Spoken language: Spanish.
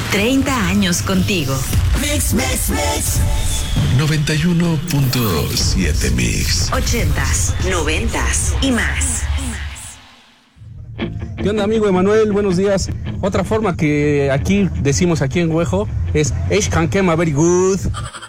30 años contigo. Mix. 91.7 Mix. 80s, 90s y más. ¿Qué onda, amigo Emanuel? Buenos días. Otra forma que aquí decimos aquí en Huejo es "Ich kann Kema very good".